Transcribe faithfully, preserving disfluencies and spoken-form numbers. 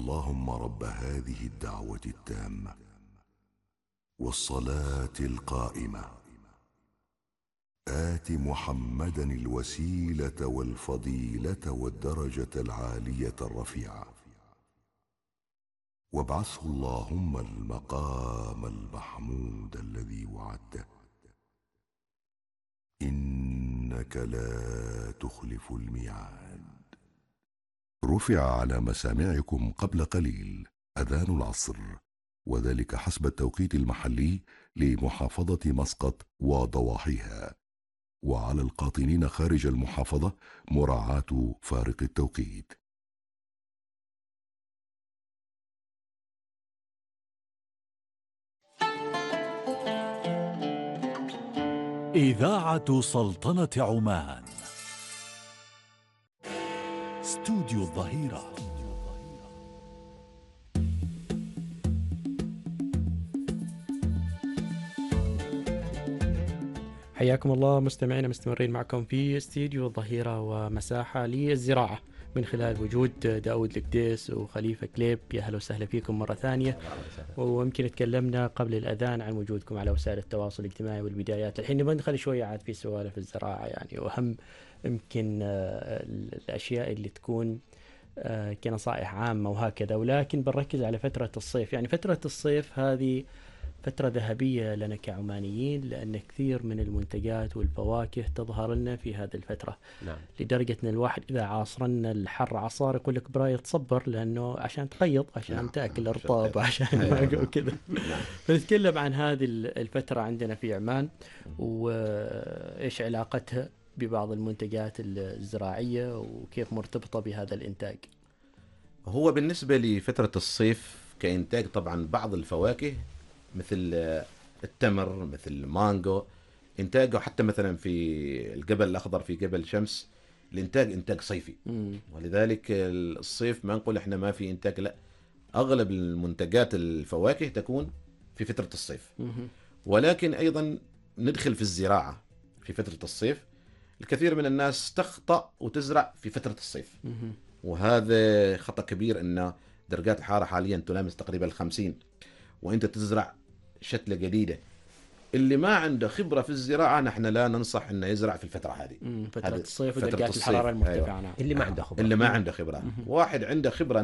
اللهم رب هذه الدعوة التامة والصلاة القائمة آت محمدا الوسيلة والفضيلة والدرجة العالية الرفيعة وابعثه اللهم المقام المحمود الذي وعدته إنك لا تخلف الميعاد. رفع على مسامعكم قبل قليل أذان العصر، وذلك حسب التوقيت المحلي لمحافظة مسقط وضواحيها، وعلى القاطنين خارج المحافظة مراعاة فارق التوقيت. إذاعة سلطنة عمان، استوديو الظهيرة. حياكم الله مستمعينا، مستمرين معكم في استديو الظهيرة ومساحة للزراعة من خلال وجود داود القديس وخليفة كليب. يا هلا وسهلا فيكم مرة ثانية. ويمكن تكلمنا قبل الأذان عن وجودكم على وسائل التواصل الاجتماعي والبدايات. الحين نبغى ندخل شوية عاد في سوالف الزراعة يعني، وأهم يمكن الأشياء اللي تكون كنصائح عامة وهكذا، ولكن بنركز على فترة الصيف. يعني فترة الصيف هذه فترة ذهبية لنا كعمانيين، لأن كثير من المنتجات والفواكه تظهر لنا في هذه الفترة. نعم. لدرجة أن الواحد إذا عاصرنا الحر عصار يقول لك براي تصبر، لأنه عشان تقيض، عشان نعم. تأكل رطاب، عشان ما وكذا. نعم. فنتكلم عن هذه الفترة عندنا في عمان، وإيش علاقتها ببعض المنتجات الزراعية وكيف مرتبطة بهذا الإنتاج. هو بالنسبة لفترة الصيف كإنتاج طبعا بعض الفواكه مثل التمر، مثل المانجو، إنتاجه حتى مثلا في الجبل الأخضر في جبل شمس الإنتاج إنتاج صيفي. مم. ولذلك الصيف ما نقول إحنا ما في إنتاج، لا، أغلب المنتجات الفواكه تكون في فترة الصيف. مم. ولكن أيضا ندخل في الزراعة في فترة الصيف. الكثير من الناس تخطأ وتزرع في فترة الصيف. مم. وهذا خطأ كبير، أن درجات الحرارة حاليا تلامس تقريبا الخمسين، وأنت تزرع شتلة جديدة. اللي ما عنده خبرة في الزراعة نحن لا ننصح أنه يزرع في الفترة هذه، فترة الصيف ودرجات الحرارة المرتفعة. اللي ما عنده خبرة اللي ما عنده خبرة واحد عنده خبرة